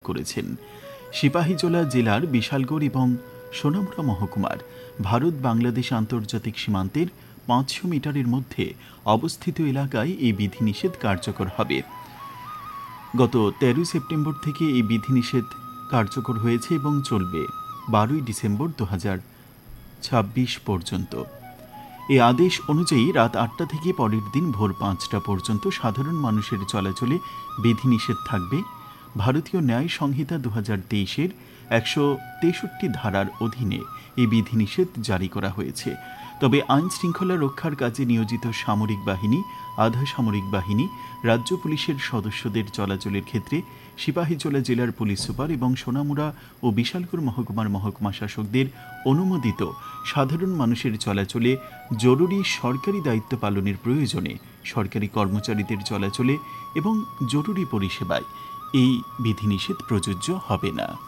করেছেন। সিপাহীজলা জেলার বিশালগড় এবং সোনামুড়া মহকুমার ভারত বাংলাদেশ আন্তর্জাতিক সীমান্তের 500 মিটারের মধ্যে অবস্থিত এলাকায় এই বিধিনিষেধ কার্যকর হবে। গত 13 সেপ্টেম্বর থেকে এই বিধিনিষেধ কার্যকর হয়েছে এবং চলবে 12 ডিসেম্বর 2026 পর্যন্ত। এই আদেশ অনুযায়ী রাত 8টা থেকে পরের দিন ভোর 5টা পর্যন্ত সাধারণ মানুষের চলাচলে বিধিনিষেধ থাকবে। ভারতীয় ন্যায় সংহিতা 2023-এর 163 ধারার অধীনে এই বিধিনিষেধ জারি করা হয়েছে। তবে আইন শৃঙ্খলা রক্ষার কাজে নিয়োজিত সামরিক বাহিনী, আধা সামরিক বাহিনী, রাজ্য পুলিশের সদস্যদের চলাচলের ক্ষেত্রে সিপাহীজলা জেলার পুলিশ সুপার এবং সোনামুড়া ও বিশালগড় মহকুমার মহকুমা শাসকদের অনুমোদিত সাধারণ মানুষের চলাচলে জরুরি সরকারি দায়িত্ব পালনের প্রয়োজনে সরকারি কর্মচারীদের চলাচলে এবং জরুরি পরিষেবায় এই বিধিনিষেধ প্রযোজ্য হবে না।